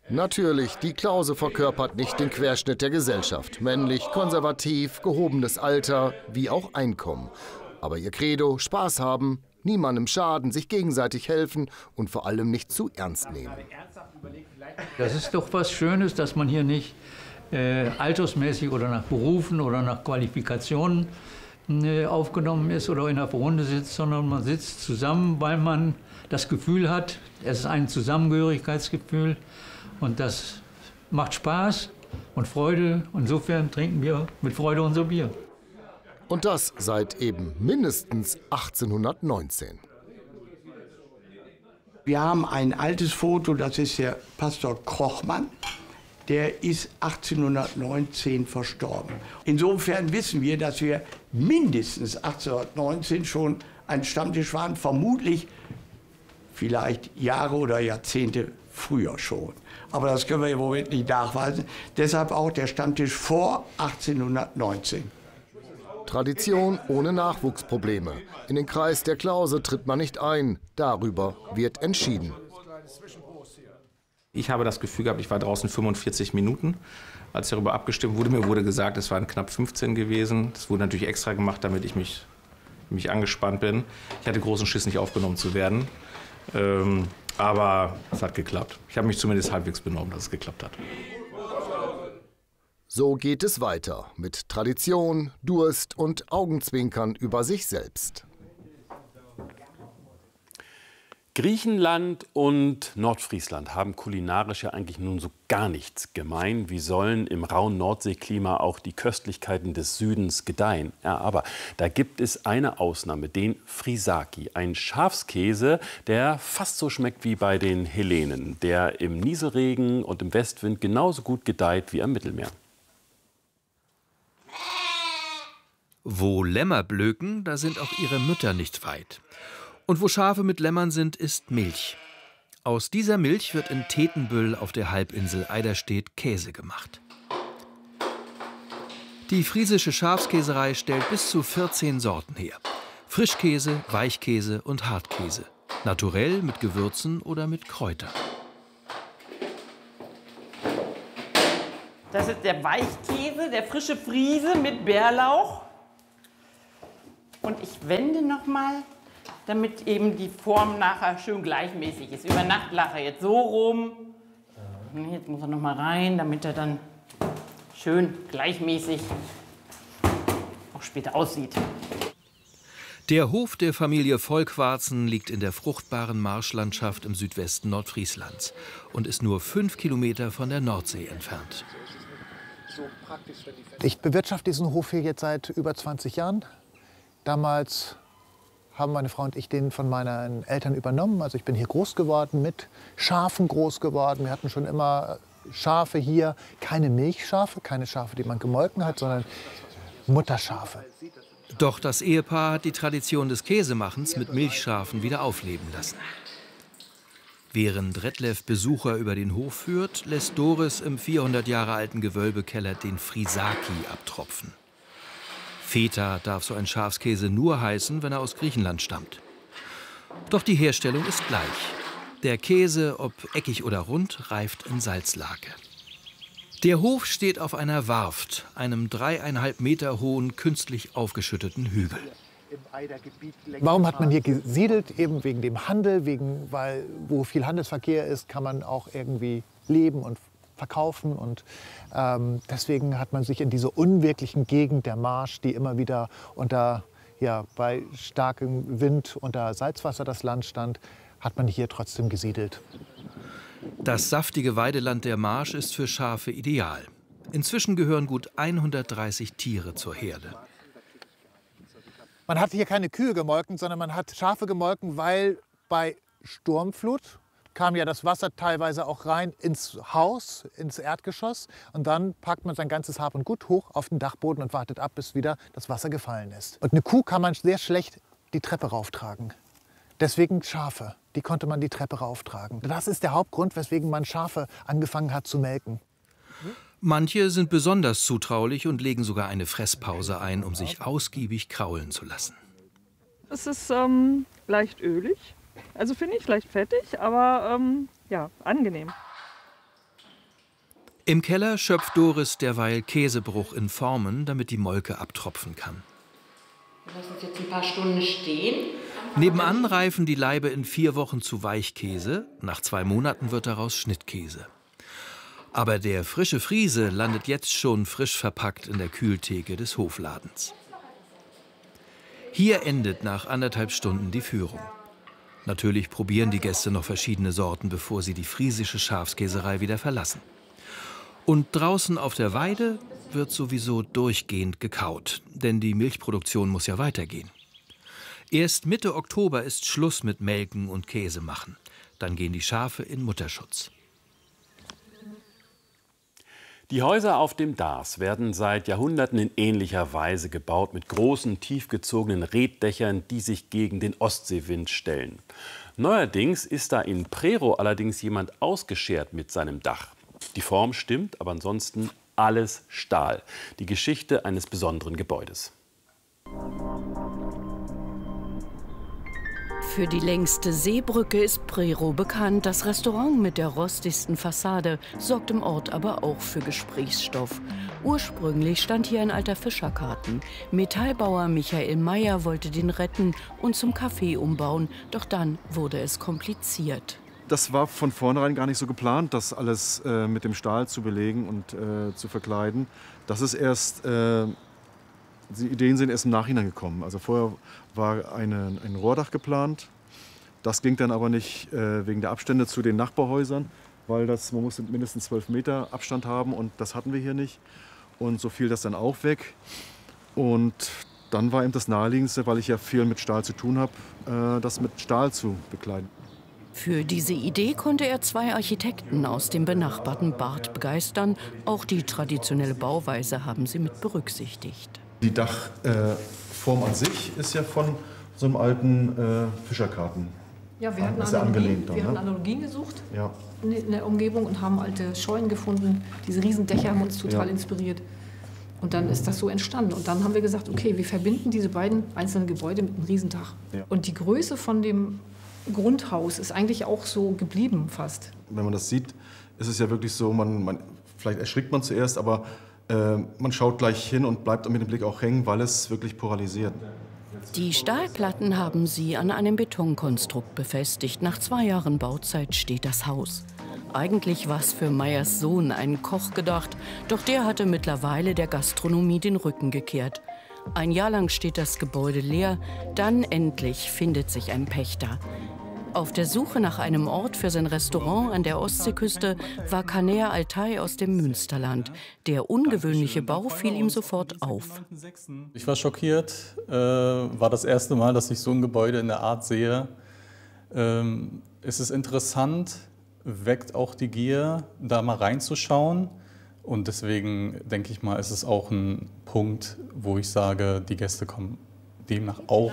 Natürlich, die Klause verkörpert nicht den Querschnitt der Gesellschaft. Männlich, konservativ, gehobenes Alter, wie auch Einkommen. Aber ihr Credo, Spaß haben, niemandem schaden, sich gegenseitig helfen und vor allem nicht zu ernst nehmen. Das ist doch was Schönes, dass man hier nicht altersmäßig oder nach Berufen oder nach Qualifikationen aufgenommen ist oder in einer Runde sitzt, sondern man sitzt zusammen, weil man das Gefühl hat, es ist ein Zusammengehörigkeitsgefühl und das macht Spaß und Freude. Insofern trinken wir mit Freude unser Bier. Und das seit eben mindestens 1819. Wir haben ein altes Foto, das ist der Pastor Krochmann. Der ist 1819 verstorben. Insofern wissen wir, dass wir mindestens 1819 schon ein Stammtisch waren, vermutlich vielleicht Jahre oder Jahrzehnte früher schon. Aber das können wir im Moment nicht nachweisen. Deshalb auch der Stammtisch vor 1819. Tradition ohne Nachwuchsprobleme. In den Kreis der Klause tritt man nicht ein. Darüber wird entschieden. Ich habe das Gefühl gehabt, ich war draußen 45 Minuten, als darüber abgestimmt wurde. Mir wurde gesagt, es waren knapp 15 gewesen. Das wurde natürlich extra gemacht, damit ich mich angespannt bin. Ich hatte großen Schiss, nicht aufgenommen zu werden. Aber es hat geklappt. Ich habe mich zumindest halbwegs benommen, dass es geklappt hat. So geht es weiter mit Tradition, Durst und Augenzwinkern über sich selbst. Griechenland und Nordfriesland haben kulinarisch ja eigentlich nun so gar nichts gemein. Wie sollen im rauen Nordseeklima auch die Köstlichkeiten des Südens gedeihen? Ja, aber da gibt es eine Ausnahme, den Frisaki, ein Schafskäse, der fast so schmeckt wie bei den Hellenen, der im Nieselregen und im Westwind genauso gut gedeiht wie am Mittelmeer. Wo Lämmer blöken, da sind auch ihre Mütter nicht weit. Und wo Schafe mit Lämmern sind, ist Milch. Aus dieser Milch wird in Tetenbüll auf der Halbinsel Eiderstedt Käse gemacht. Die friesische Schafskäserei stellt bis zu 14 Sorten her. Frischkäse, Weichkäse und Hartkäse. Naturell mit Gewürzen oder mit Kräutern. Das ist der Weichkäse, der frische Friese mit Bärlauch. Und ich wende noch mal, damit eben die Form nachher schön gleichmäßig ist. Über Nacht lag er jetzt so rum. Jetzt muss er noch mal rein, damit er dann schön gleichmäßig auch später aussieht. Der Hof der Familie Vollquarzen liegt in der fruchtbaren Marschlandschaft im Südwesten Nordfrieslands und ist nur 5 Kilometer von der Nordsee entfernt. Ich bewirtschafte diesen Hof hier jetzt seit über 20 Jahren. Damals haben meine Frau und ich den von meinen Eltern übernommen. Also ich bin hier groß geworden, mit Schafen groß geworden. Wir hatten schon immer Schafe hier, keine Milchschafe, keine Schafe, die man gemolken hat, sondern Mutterschafe. Doch das Ehepaar hat die Tradition des Käsemachens mit Milchschafen wieder aufleben lassen. Während Detlef Besucher über den Hof führt, lässt Doris im 400 Jahre alten Gewölbekeller den Frisaki abtropfen. Feta darf so ein Schafskäse nur heißen, wenn er aus Griechenland stammt. Doch die Herstellung ist gleich. Der Käse, ob eckig oder rund, reift in Salzlake. Der Hof steht auf einer Warft, einem 3,5 Meter hohen, künstlich aufgeschütteten Hügel. Warum hat man hier gesiedelt? Eben wegen dem Handel, weil wo viel Handelsverkehr ist, kann man auch irgendwie leben und verkaufen. Und deswegen hat man sich in diese unwirklichen Gegend der Marsch, die immer wieder bei starkem Wind unter Salzwasser das Land stand, hat man hier trotzdem gesiedelt. Das saftige Weideland der Marsch ist für Schafe ideal. Inzwischen gehören gut 130 Tiere zur Herde. Man hat hier keine Kühe gemolken, sondern man hat Schafe gemolken, weil bei Sturmflut kam ja das Wasser teilweise auch rein ins Haus, ins Erdgeschoss. Und dann packt man sein ganzes Hab und Gut hoch auf den Dachboden und wartet ab, bis wieder das Wasser gefallen ist. Und eine Kuh kann man sehr schlecht die Treppe rauftragen. Deswegen Schafe, die konnte man die Treppe rauftragen. Das ist der Hauptgrund, weswegen man Schafe angefangen hat zu melken. Manche sind besonders zutraulich und legen sogar eine Fresspause ein, um sich ausgiebig kraulen zu lassen. Es ist leicht ölig, also finde ich leicht fettig, aber angenehm. Im Keller schöpft Doris derweil Käsebruch in Formen, damit die Molke abtropfen kann. Wir lassen es jetzt ein paar Stunden stehen. Nebenan reifen die Laibe in 4 Wochen zu Weichkäse. Nach 2 Monaten wird daraus Schnittkäse. Aber der frische Friese landet jetzt schon frisch verpackt in der Kühltheke des Hofladens. Hier endet nach 1,5 Stunden die Führung. Natürlich probieren die Gäste noch verschiedene Sorten, bevor sie die friesische Schafskäserei wieder verlassen. Und draußen auf der Weide wird sowieso durchgehend gekaut, denn die Milchproduktion muss ja weitergehen. Erst Mitte Oktober ist Schluss mit Melken und Käse machen. Dann gehen die Schafe in Mutterschutz. Die Häuser auf dem Darß werden seit Jahrhunderten in ähnlicher Weise gebaut, mit großen, tiefgezogenen Reetdächern, die sich gegen den Ostseewind stellen. Neuerdings ist da in Prerow allerdings jemand ausgeschert mit seinem Dach. Die Form stimmt, aber ansonsten alles Stahl. Die Geschichte eines besonderen Gebäudes. Für die längste Seebrücke ist Prerow bekannt. Das Restaurant mit der rostigsten Fassade sorgt im Ort aber auch für Gesprächsstoff. Ursprünglich stand hier ein alter Fischerkarten. Metallbauer Michael Meyer wollte den retten und zum Café umbauen. Doch dann wurde es kompliziert. Das war von vornherein gar nicht so geplant, das alles mit dem Stahl zu belegen und zu verkleiden. Das ist erst, die Ideen sind erst im Nachhinein gekommen. Also vorher war ein Rohrdach geplant. Das ging dann aber nicht wegen der Abstände zu den Nachbarhäusern, weil man musste mindestens 12 Meter Abstand haben und das hatten wir hier nicht. Und so fiel das dann auch weg. Und dann war eben das Naheliegendste, weil ich ja viel mit Stahl zu tun habe, das mit Stahl zu bekleiden. Für diese Idee konnte er 2 Architekten aus dem benachbarten Barth begeistern. Auch die traditionelle Bauweise haben sie mit berücksichtigt. Die Dachform an sich ist ja von so einem alten Fischerkarten. Ja, wir hatten Analogien gesucht in der Umgebung und haben alte Scheunen gefunden. Diese Riesendächer haben uns total inspiriert. Und dann ist das so entstanden. Und dann haben wir gesagt, okay, wir verbinden diese beiden einzelnen Gebäude mit einem Riesendach. Ja. Und die Größe von dem Grundhaus ist eigentlich auch so geblieben fast. Wenn man das sieht, ist es ja wirklich so, vielleicht erschrickt man zuerst, aber man schaut gleich hin und bleibt mit dem Blick auch hängen, weil es wirklich polarisiert. Die Stahlplatten haben sie an einem Betonkonstrukt befestigt. Nach 2 Jahren Bauzeit steht das Haus. Eigentlich war es für Meyers Sohn, ein Koch, gedacht, doch der hatte mittlerweile der Gastronomie den Rücken gekehrt. 1 Jahr lang steht das Gebäude leer, dann endlich findet sich ein Pächter. Auf der Suche nach einem Ort für sein Restaurant an der Ostseeküste war Kaner Altay aus dem Münsterland. Der ungewöhnliche Bau fiel ihm sofort auf. Ich war schockiert, war das erste Mal, dass ich so ein Gebäude in der Art sehe. Es ist interessant, weckt auch die Gier, da mal reinzuschauen. Und deswegen denke ich mal, ist es auch ein Punkt, wo ich sage, die Gäste kommen demnach auch.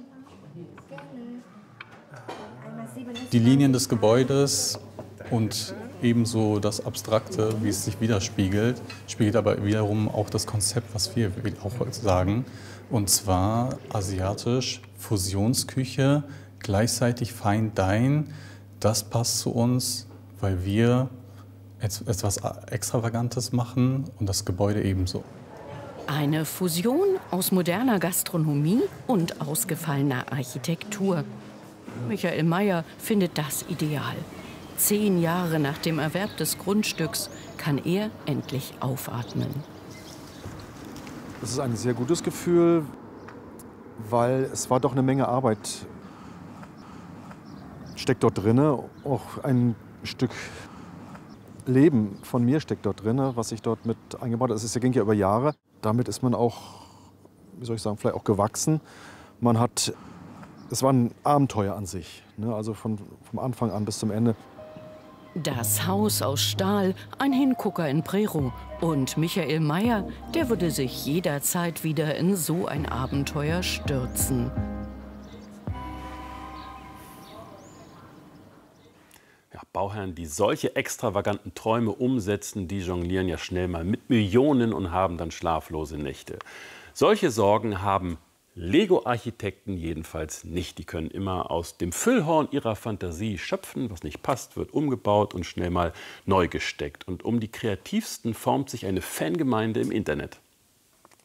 Die Linien des Gebäudes und ebenso das Abstrakte, wie es sich widerspiegelt, spiegelt aber wiederum auch das Konzept, was wir auch sagen. Und zwar asiatisch, Fusionsküche, gleichzeitig Fine Dine. Das passt zu uns, weil wir etwas Extravagantes machen und das Gebäude ebenso. Eine Fusion aus moderner Gastronomie und ausgefallener Architektur. Michael Meyer findet das ideal. 10 Jahre nach dem Erwerb des Grundstücks kann er endlich aufatmen. Das ist ein sehr gutes Gefühl, weil es war doch eine Menge Arbeit. Steckt dort drin, auch ein Stück Leben von mir steckt dort drin, was ich dort mit eingebaut habe. Es ging ja über Jahre. Damit ist man auch, wie soll ich sagen, vielleicht auch gewachsen. Es war ein Abenteuer an sich, ne? Also vom Anfang an bis zum Ende. Das Haus aus Stahl, ein Hingucker in Prerow. Und Michael Meyer, der würde sich jederzeit wieder in so ein Abenteuer stürzen. Ja, Bauherren, die solche extravaganten Träume umsetzen, die jonglieren ja schnell mal mit Millionen und haben dann schlaflose Nächte. Solche Sorgen haben Lego-Architekten jedenfalls nicht. Die können immer aus dem Füllhorn ihrer Fantasie schöpfen. Was nicht passt, wird umgebaut und schnell mal neu gesteckt. Und um die Kreativsten formt sich eine Fangemeinde im Internet.